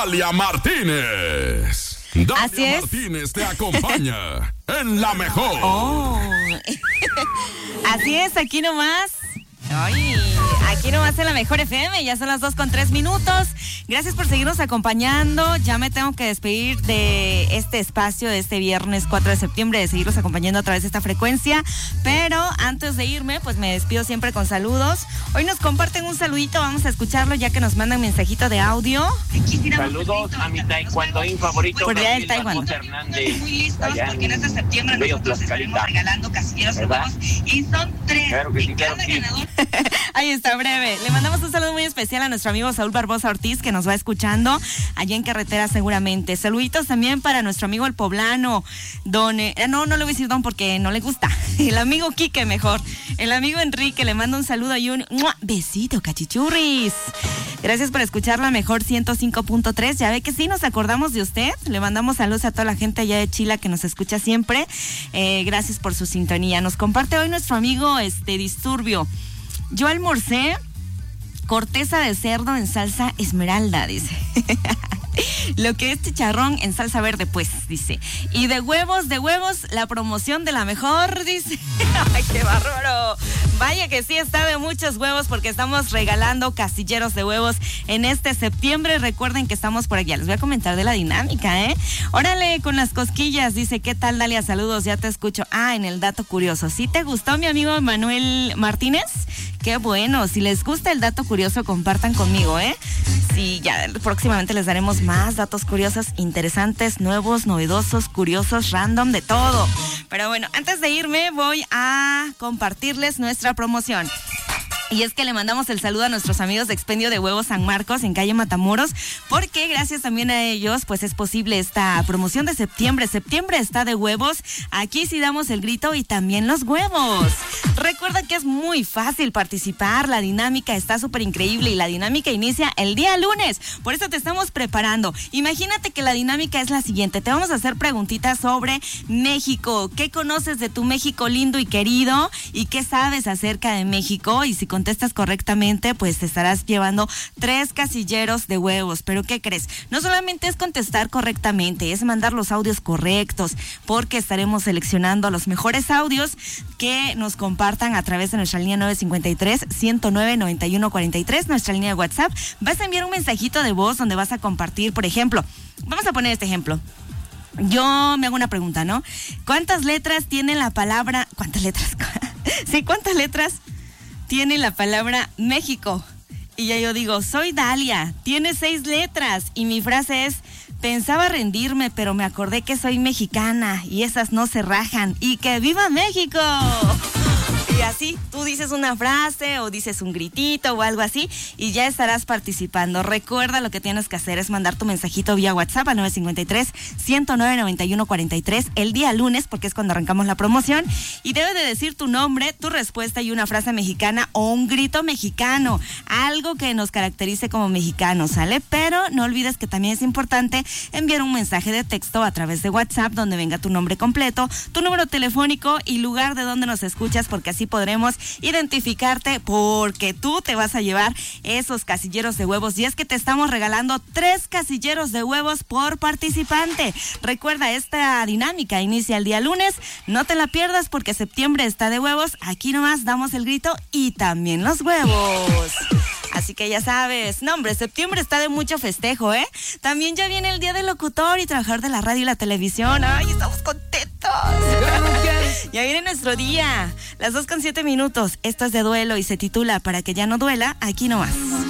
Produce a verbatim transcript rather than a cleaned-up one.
Dalia Martínez. Dalia Así es. Martínez te acompaña en La Mejor. Oh. Así es, aquí nomás. Ay, aquí nomás en La Mejor F M, ya son las dos con tres minutos. Gracias por seguirnos acompañando. Ya me tengo que despedir de este espacio de este viernes cuatro de septiembre, de seguirlos acompañando a través de esta frecuencia. Pero antes de irme, pues me despido siempre con saludos. Hoy nos comparten un saludito, vamos a escucharlo ya que nos mandan mensajito de audio. Saludos a mi taekwondoín favorito. Por día del taekwondo. Hernández. Muy listos porque en este septiembre nosotros estaremos regalando casilleros de huevos y son tres. Claro que sí, y claro cada que sí. ganador. Ahí está, breve. Le mandamos un saludo muy especial a nuestro amigo Saúl Barbosa Ortiz, que nos va escuchando allá en carretera seguramente. Saluditos también para nuestro amigo el poblano, don... Eh, no, no le voy a decir don porque no le gusta. El amigo Quique mejor. El amigo Enrique, le mando un saludo y un ¡mua! Besito, cachichurris. Gracias por escuchar La Mejor ciento cinco punto tres. Ya ve que sí, nos acordamos de usted. Le mandamos saludos a toda la gente allá de Chile que nos escucha siempre. Eh, gracias por su sintonía. Nos comparte hoy nuestro amigo este Disturbio. Yo almorcé corteza de cerdo en salsa esmeralda, dice. Lo que es chicharrón en salsa verde, pues, dice. Y de huevos, de huevos, la promoción de La Mejor, dice. ¡Ay, qué bárbaro! Vaya que sí está de muchos huevos porque estamos regalando casilleros de huevos en este septiembre. Recuerden que estamos por aquí. Les voy a comentar de la dinámica, ¿eh? Órale, con las cosquillas. Dice, ¿qué tal, Dalia? Saludos, ya te escucho. Ah, en el dato curioso. ¿Sí te gustó, mi amigo Manuel Martínez? Qué bueno. Si les gusta el dato curioso, compartan conmigo, ¿eh? Sí, ya próximamente les daremos más datos curiosos, interesantes, nuevos, novedosos, curiosos, random, de todo. Pero bueno, antes de irme voy a compartirles nuestra promoción. Y es que le mandamos el saludo a nuestros amigos de Expendio de Huevos San Marcos en calle Matamoros, porque gracias también a ellos pues es posible esta promoción de septiembre. Septiembre está de huevos, aquí sí damos el grito y también los huevos. Recuerda que es muy fácil participar, la dinámica está súper increíble y la dinámica inicia el día lunes, por eso te estamos preparando. Imagínate que la dinámica es la siguiente, te vamos a hacer preguntitas sobre México. ¿Qué conoces de tu México lindo y querido? ¿Y qué sabes acerca de México? Y si contestas correctamente, pues te estarás llevando tres casilleros de huevos. Pero ¿qué crees? No solamente es contestar correctamente, es mandar los audios correctos, porque estaremos seleccionando los mejores audios que nos compartan a través de nuestra línea nueve cinco tres, ciento nueve, noventa y uno cuarenta y tres, nuestra línea de WhatsApp. Vas a enviar un mensajito de voz donde vas a compartir, por ejemplo, vamos a poner este ejemplo. Yo me hago una pregunta, ¿no? ¿Cuántas letras tiene la palabra? ¿Cuántas letras? Sí, ¿cuántas letras tiene la palabra México? Y ya yo digo, soy Dalia, tiene seis letras. Y mi frase es, pensaba rendirme, pero me acordé que soy mexicana y esas no se rajan. ¡Y que viva México! Y así, tú dices una frase o dices un gritito o algo así y ya estarás participando. Recuerda, lo que tienes que hacer es mandar tu mensajito vía WhatsApp al nueve cinco tres, ciento nueve, noventa y uno cuarenta y tres el día lunes, porque es cuando arrancamos la promoción, y debes de decir tu nombre, tu respuesta y una frase mexicana o un grito mexicano, algo que nos caracterice como mexicanos, ¿sale? Pero no olvides que también es importante enviar un mensaje de texto a través de WhatsApp donde venga tu nombre completo, tu número telefónico y lugar de donde nos escuchas, porque así podremos identificarte, porque tú te vas a llevar esos casilleros de huevos. Y es que te estamos regalando tres casilleros de huevos por participante. Recuerda, esta dinámica inicia el día lunes, no te la pierdas porque septiembre está de huevos. Aquí nomás damos el grito y también los huevos. Así que ya sabes, no hombre, septiembre está de mucho festejo, ¿eh? También ya viene el día del locutor y trabajar de la radio y la televisión. ¡Ay, estamos contentos! Ya viene nuestro día. Las dos con siete minutos. Esto es de duelo y se titula Para que ya no duela, aquí nomás.